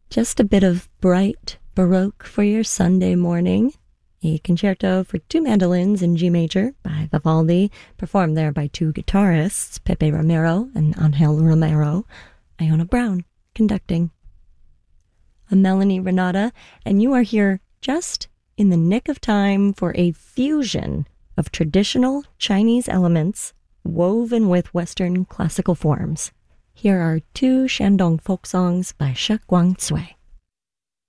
Just a bit of bright Baroque for your Sunday morning. A concerto for two mandolins in G major by Vivaldi, performed there by two guitarists, Pepe Romero and Angel Romero. Iona Brown conducting. I'm Melanie Renata, and you are here just in the nick of time for a fusion of traditional Chinese elements woven with Western classical forms. Here are two Shandong folk songs by Shi Guangcui.